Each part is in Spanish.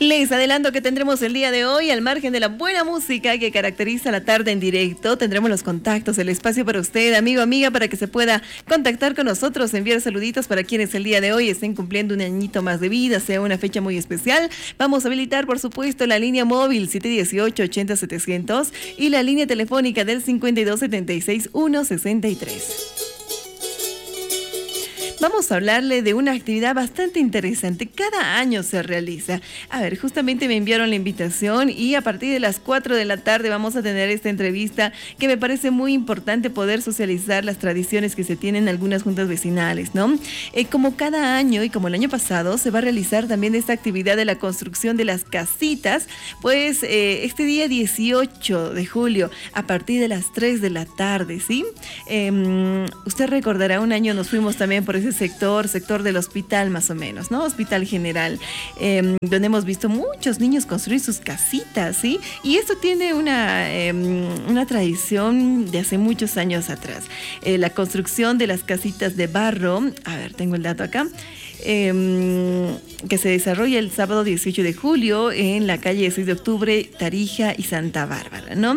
Les adelanto que tendremos el día de hoy, al margen de la buena música que caracteriza la tarde en directo, tendremos los contactos, el espacio para usted, amigo, amiga, para que se pueda contactar con nosotros, enviar saluditos para quienes el día de hoy estén cumpliendo un añito más de vida, sea una fecha muy especial. Vamos a habilitar, por supuesto, la línea móvil 718-80-700 y la línea telefónica del 5276-163. Vamos a hablarle de una actividad bastante interesante. Cada año se realiza. A ver, justamente me enviaron la invitación y a partir de las 4 de la tarde vamos a tener esta entrevista que me parece muy importante poder socializar las tradiciones que se tienen en algunas juntas vecinales, ¿no? Como cada año y como el año pasado se va a realizar también esta actividad de la construcción de las casitas, pues este día 18 de julio a partir de las 3 de la tarde, ¿sí? Usted recordará, un año nos fuimos también por ese sector del hospital más o menos, ¿no? Hospital General, donde hemos visto muchos niños construir sus casitas, ¿sí? Y esto tiene una tradición de hace muchos años atrás. La construcción de las casitas de barro, a ver, tengo el dato acá, que se desarrolla el sábado 18 de julio en la calle 6 de octubre, Tarija y Santa Bárbara, ¿no?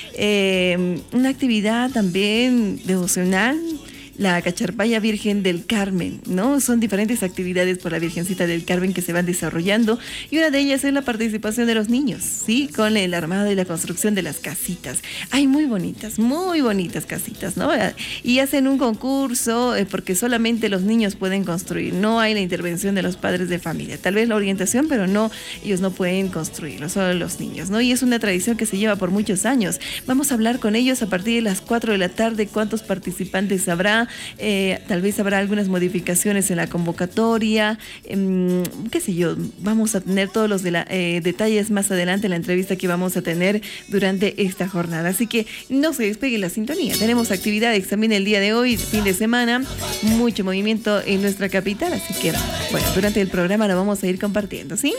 Una actividad también devocional, la Cacharpaya Virgen del Carmen, ¿no? Son diferentes actividades por la Virgencita del Carmen que se van desarrollando y una de ellas es la participación de los niños, ¿sí? Con el armado y la construcción de las casitas. Hay muy bonitas casitas, ¿no? Y hacen un concurso porque solamente los niños pueden construir, no hay la intervención de los padres de familia. Tal vez la orientación, pero no, ellos no pueden construirlo, solo los niños, ¿no? Y es una tradición que se lleva por muchos años. Vamos a hablar con ellos a partir de las 4 de la tarde, cuántos participantes habrá. Tal vez habrá algunas modificaciones en la convocatoria, qué sé yo, vamos a tener todos los detalles más adelante en la entrevista que vamos a tener durante esta jornada, así que no se despegue la sintonía. Tenemos actividades también el día de hoy, fin de semana, mucho movimiento en nuestra capital, así que bueno, durante el programa lo vamos a ir compartiendo, ¿sí?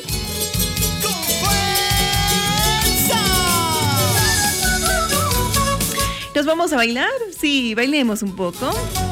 ¿Nos vamos a bailar? Sí, bailemos un poco.